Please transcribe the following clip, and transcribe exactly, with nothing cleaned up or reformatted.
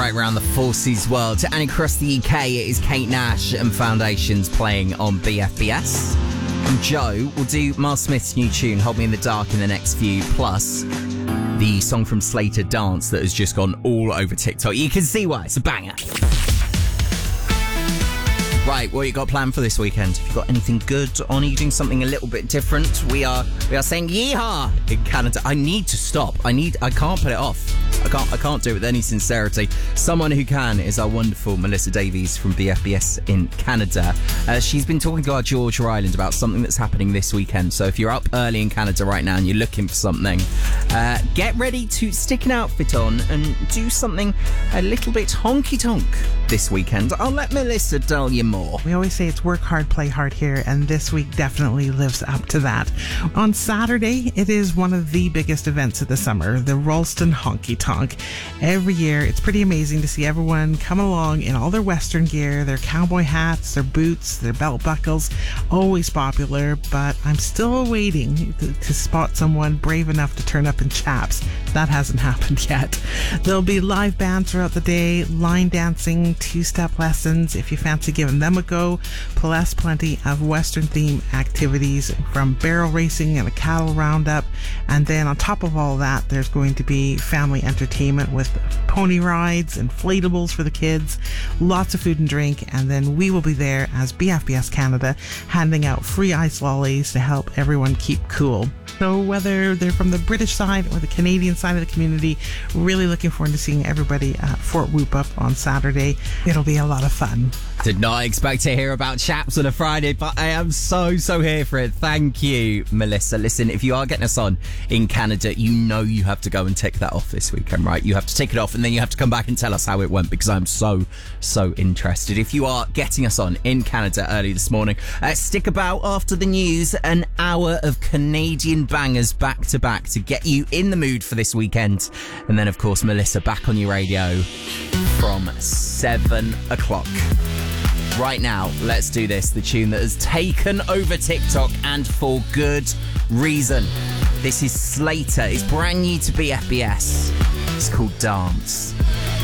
right around the Forces world. And across the U K, it is Kate Nash and Foundations playing on B F B S. And Joe will do Miles Smith's new tune, Hold Me in the Dark, in the next few, plus the song from Slater, Dance, that has just gone all over TikTok. You can see why, it's a banger. Right, what you got planned for this weekend? Have you got anything good on? Are you doing something a little bit different? We are we are saying yeehaw in Canada. I need to stop. I need I can't put it off. I can't I can't do it with any sincerity. Someone who can is our wonderful Melissa Davies from B F B S in Canada. Uh, she's been talking to our Georgia Island about something that's happening this weekend. So if you're up early in Canada right now and you're looking for something, uh, get ready to stick an outfit on and do something a little bit honky-tonk this weekend. I'll let Melissa tell you more. We always say it's work hard, play hard here, and this week definitely lives up to that. On Saturday, it is one of the biggest events of the summer, the Ralston Honky Tonk. Every year, it's pretty amazing to see everyone come along in all their Western gear, their cowboy hats, their boots, their belt buckles. Always popular, but I'm still waiting to, to spot someone brave enough to turn up in chaps. That hasn't happened yet. There'll be live bands throughout the day, line dancing, two-step lessons if you fancy giving them a go, plus plenty of Western theme activities from barrel racing and a cattle roundup. And then on top of all that, there's going to be family entertainment with pony rides, inflatables for the kids, lots of food and drink, and then we will be there as B F B S Canada handing out free ice lollies to help everyone keep cool. So whether they're from the British side or the Canadian side of the community, really looking forward to seeing everybody at Fort Whoop-Up on Saturday. It'll be a lot of fun. Did not expect to hear about chaps on a Friday, but I am so, so here for it. Thank you, Melissa. Listen, if you are getting us on in Canada, you know you have to go and tick that off this weekend, right? You have to tick it off and then you have to come back and tell us how it went, because I'm so, so interested. If you are getting us on in Canada early this morning, uh, stick about after the news, an hour of Canadian bangers back to back to get you in the mood for this weekend. And then, of course, Melissa back on your radio from seven o'clock. Right now, let's do this. The tune that has taken over TikTok, and for good reason. This is Slater. It's brand new to B F B S. It's called Dance.